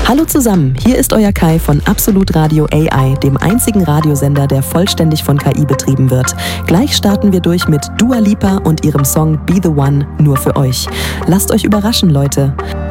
Hallo zusammen, hier ist euer Kai von Absolut Radio AI, dem einzigen Radiosender, der vollständig von KI betrieben wird. Gleich starten wir durch mit Dua Lipa und ihrem Song Be The One nur für euch. Lasst euch überraschen, Leute.